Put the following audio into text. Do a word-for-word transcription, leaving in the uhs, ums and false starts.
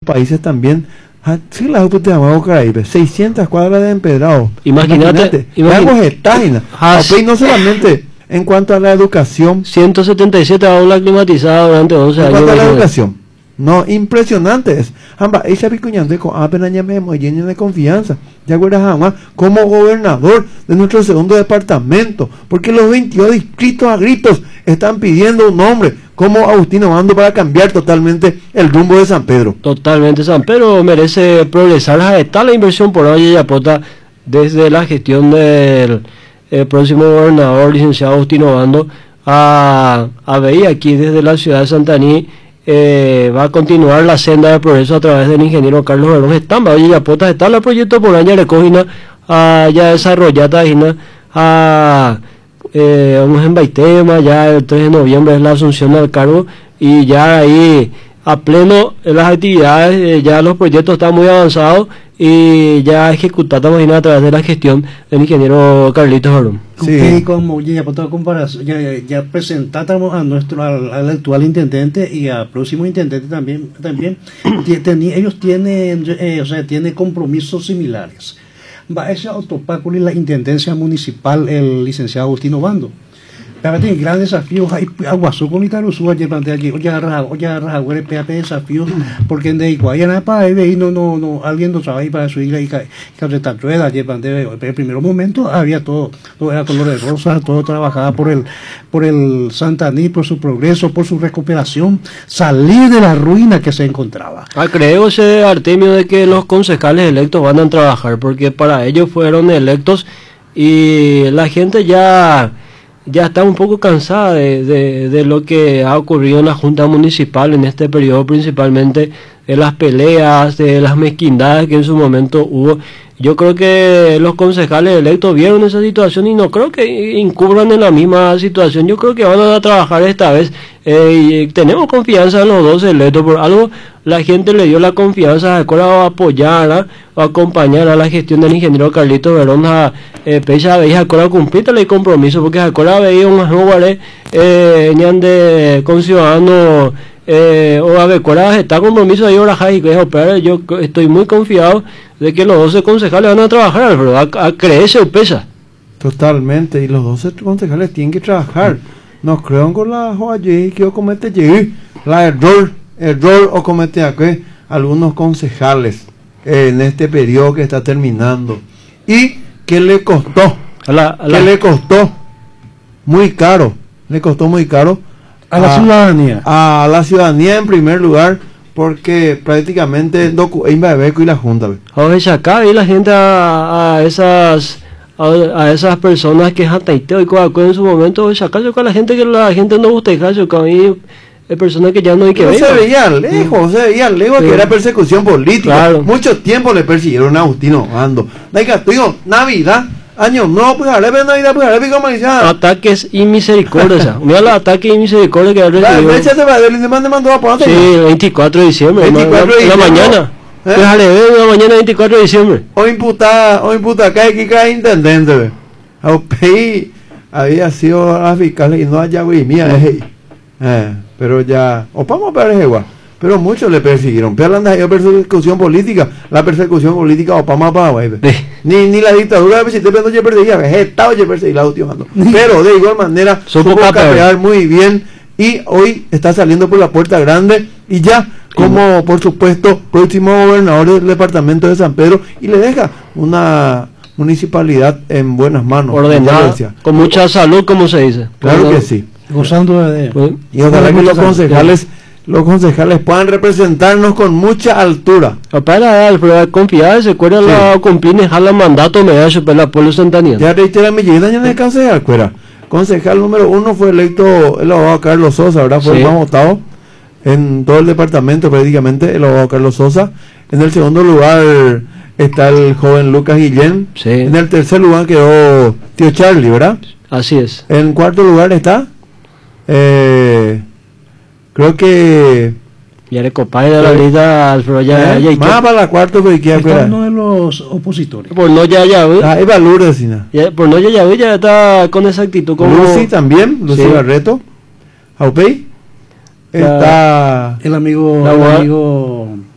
países también. Sí, la U P T llamado Caraíbe, seiscientas cuadras de empedrado. Imagínate, imagínate. No solamente en cuanto a la educación. ciento setenta y siete aulas climatizadas durante once años. En cuanto a la educación. No, impresionante es. Amba, esa picuñante con apenas ya me lleno de confianza. Ya acuerdas jamás como gobernador de nuestro segundo departamento, porque los veintidós distritos a gritos están pidiendo un nombre como Agustín Obando para cambiar totalmente el rumbo de San Pedro. Totalmente, San Pedro merece progresar. Está la inversión por hoy Yapota desde la gestión del el próximo gobernador, licenciado Agustín Obando, a, a ver aquí desde la ciudad de Santaní. Eh, va a continuar la senda de progreso a través del ingeniero Carlos Verón Estamba. Oye, ya puesta está el proyecto por año de cogina a ya desarrollada a eh, vamos en Baitema, ya el tres de noviembre es la asunción al cargo y ya ahí a pleno en las actividades, eh, ya los proyectos están muy avanzados y ya ejecutados también a través de la gestión del ingeniero Carlitos Verón. Sí, como ya por toda comparación, ya, ya presentamos a nuestro al, al actual intendente y al próximo intendente también, también ten, ellos tienen, eh, o sea, tienen compromisos similares. Va a ese autopáculo y la intendencia municipal, el licenciado Agustín Obando. Pero tiene grandes desafíos, hay aguazú con Itaruzú, ayer plantea allí, oye, oye, Rajagüere, P A P desafíos, porque en de Iguayana, para ahí, no, no, no, alguien no trabaja ahí para subir y carretar rueda, ayer plantea, en el primer momento había todo, todo era color de rosa, todo trabajaba por el, por el Santaní, por su progreso, por su recuperación, salir de la ruina que se encontraba. Ah, creo ese Artemio de que los concejales electos van a trabajar, porque para ellos fueron electos y la gente ya... ya está un poco cansada de, de, de lo que ha ocurrido en la Junta Municipal en este periodo, principalmente de las peleas, de las mezquindades que en su momento hubo. Yo creo que los concejales electos vieron esa situación y no creo que incurran en la misma situación. Yo creo que van a trabajar esta vez eh, y tenemos confianza en los dos electos. Por algo la gente le dio la confianza a Jacora a apoyar a, a acompañar a la gestión del ingeniero Carlitos Verón a eh, pese a ver Jacora cumplir el compromiso, porque Jacora veía un jugador eh, de con ciudadanos eh, o a ver cuál está compromiso ahí ahora y que es yo estoy muy confiado de que los doce concejales van a trabajar, pero a, a creerse o pesa. Totalmente, y los doce concejales tienen que trabajar. No creo con la joya que yo comete allí, la error, error o comete aquí algunos concejales eh, en este periodo que está terminando. Y que le costó, a la, a la, que le costó muy caro, le costó muy caro a, a la ciudadanía. A la ciudadanía en primer lugar, porque prácticamente y la Junta. Oye, sacar y la gente a, a esas a, a esas personas que jataiteo y coaco en su momento, sacar con la gente que la gente no gusta dejar con ahí personas que ya no hay que no ver. Se veía lejos, se veía lejos sí. Que era persecución política. Claro. Mucho tiempo le persiguieron a Agustín Obando. Digo, Navidad, año nuevo, pues ahora ves Navidad, pues ahora como dice. Ataques y misericordia. Mira los ataques y misericordia que ha recibido. La fecha se va del demanda mandó a poner. Sí, el veinticuatro de diciembre. veinticuatro de diciembre. La mañana. ¿Eh? Pues ale, ve la mañana veinticuatro de diciembre. O imputada, o imputada acá aquí cada intendente, ve. A Upey había sido la fiscal y no allá güey mía, eh. Pero ya, o vamos a ver igual, pero muchos le persiguieron. Pero anda de persecución política, la persecución política o para para ni ni la dictadura de si te yo perseguía, estaba yo perseguía la pero de igual manera supo capear muy bien y hoy está saliendo por la puerta grande y ya como por supuesto próximo gobernador del departamento de San Pedro y le deja una municipalidad en buenas manos, ordenada, con mucha salud, como se dice. Claro ¿verdad? Que sí. Gozando de pues, y ojalá que los concejales los concejales puedan representarnos con mucha altura. Para dar confianza, se acuerda sí. La compine jala mandato me da super la pueblo santaniano. Ya reitera mi llegada en el concejal, cuera. Concejal número uno fue electo el abogado Carlos Sosa, ¿verdad? Fue sí. El más votado en todo el departamento prácticamente, el abogado Carlos Sosa. En el segundo lugar está el joven Lucas Guillén. Sí. En el tercer lugar quedó tío Charlie, ¿verdad? Así es. En cuarto lugar está Eh, creo que ya le compadre de la lista pero ya, eh, ya, ya más para la cuarta porque está uno de los opositores por no ya ya ah, Eva Lourdes ya, por no ya ya ya está con esa actitud como Lucy también Lucy sí. Barreto Aupey está el amigo la el amigo